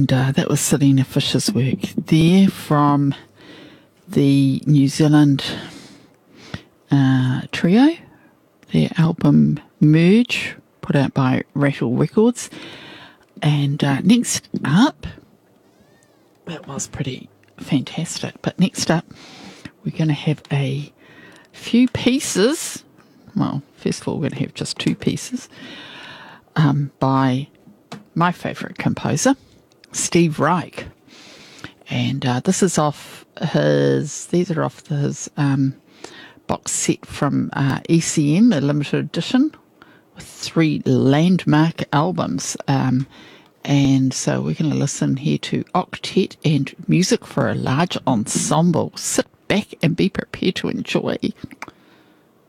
And that was Selena Fisher's work there from the New Zealand trio, their album Merge, put out by Rattle Records. And next up, that was pretty fantastic, but next up we're going to have a few pieces. Well, first of all, we're going to have just two pieces by my favourite composer, Steve Reich. And this is these are off his box set from ECM, a limited edition, with 3 landmark albums. And so we're going to listen here to Octet and Music for a Large Ensemble. Sit back and be prepared to enjoy.